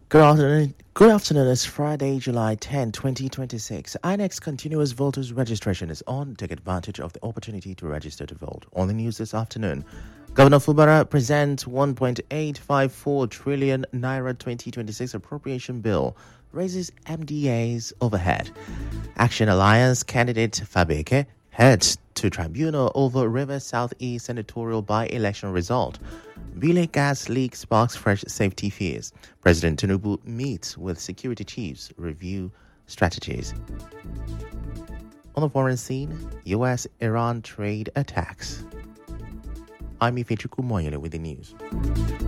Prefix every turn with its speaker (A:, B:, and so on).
A: Good afternoon. Good afternoon. It's Friday, July 10, 2026. INEX continuous voters registration is on. Take advantage of the opportunity to register to vote. On the news this afternoon, Governor Fubara presents 1.854 trillion naira 2026 appropriation bill, raises MDA's overhead. Action Alliance candidate Fabeke heads to tribunal over River Southeast senatorial by-election result. Bile gas leak sparks fresh safety fears. President Tinubu meets with security chiefs, review strategies. On the foreign scene, U.S.-Iran trade attacks. I'm Ifechukwu Moyele with the news.